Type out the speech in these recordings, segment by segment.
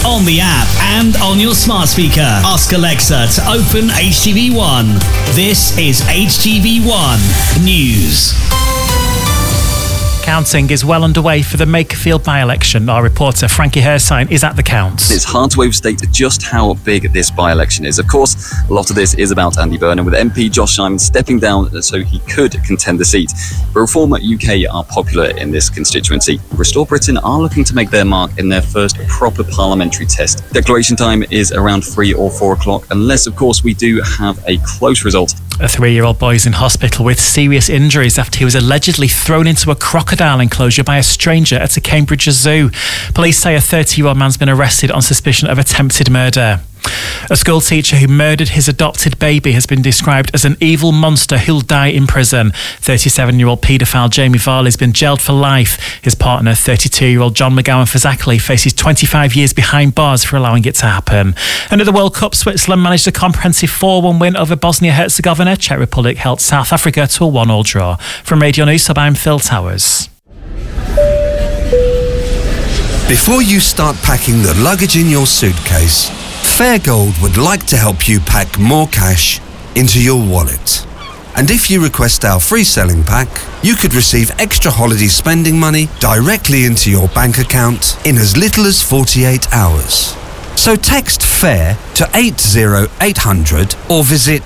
on the app and on your smart speaker. Ask Alexa to open HTV1. This is HTV1 News. Counting is well underway for the Makerfield by-election. Our reporter Frankie Hersine is at the counts. It's hard to overstate just how big this by-election is. Of course, a lot of this is about Andy Burnham, with MP Josh Simon stepping down so he could contend the seat. But Reform UK are popular in this constituency. Restore Britain are looking to make their mark in their first proper parliamentary test. Declaration time is around 3 or 4 o'clock, unless, of course, we do have a close result. A 3-year-old boy is in hospital with serious injuries after he was allegedly thrown into a crocodile enclosure by a stranger at a Cambridge zoo. Police say a 30-year-old man's been arrested on suspicion of attempted murder. A school teacher who murdered his adopted baby has been described as an evil monster who'll die in prison. 37-year-old paedophile Jamie Varley has been jailed for life. His partner, 32-year-old John McGowan-Fazakerley, faces 25 years behind bars for allowing it to happen. And at the World Cup, Switzerland managed a comprehensive 4-1 win over Bosnia-Herzegovina. Czech Republic held South Africa to a 1-1 draw. From Radio News Hub, I'm Phil Towers. Before you start packing the luggage in your suitcase, Fairgold would like to help you pack more cash into your wallet. And if you request our free selling pack, you could receive extra holiday spending money directly into your bank account in as little as 48 hours. So text FAIR to 80800 or visit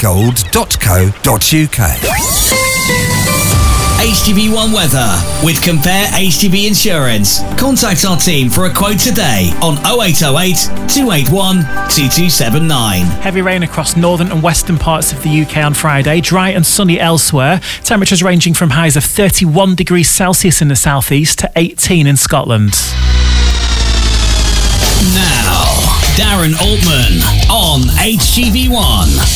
fairgold.co.uk. HTV1 Weather with Compare HTV Insurance. Contact our team for a quote today on 0808 281 2279. Heavy rain across northern and western parts of the UK on Friday. Dry and sunny elsewhere. Temperatures ranging from highs of 31 degrees Celsius in the southeast to 18 in Scotland. Now, Darren Altman on HTV1.